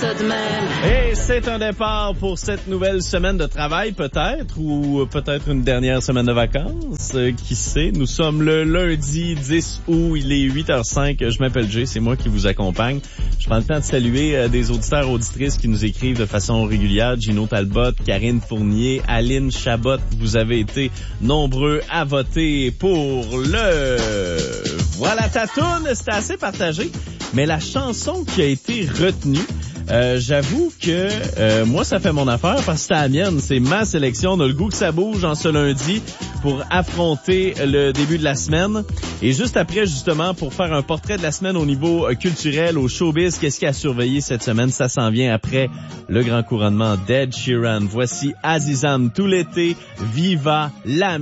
ça de même. Et c'est un départ pour cette nouvelle semaine de travail, peut-être, ou peut-être une dernière semaine de vacances. Qui sait? Nous sommes le lundi 10 août, il est 8h05. Je m'appelle Jay, c'est moi qui vous accompagne. Je prends le temps de saluer des auditeurs, auditrices qui nous écrivent de façon régulière. Gino Talbot, Karine Fournier, Aline Chabot, vous avez été nombreux à voter pour le... Voilà ta toune, c'était assez partagé. Mais la chanson qui a été retenue, j'avoue que moi, ça fait mon affaire parce que c'est la mienne. C'est ma sélection. On a le goût que ça bouge en ce lundi pour affronter le début de la semaine. Et juste après, justement, pour faire un portrait de la semaine au niveau culturel, au showbiz, qu'est-ce qui a surveillé cette semaine? Ça s'en vient après le grand couronnement d'Ed Sheeran. Voici Azizam tout l'été. Viva la